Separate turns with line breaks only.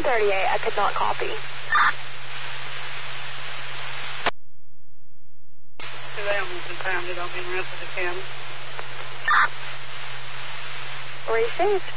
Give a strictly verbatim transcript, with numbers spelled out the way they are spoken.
thirty-eight, I could not copy.
Two animals impounded on being rented to county.
Received.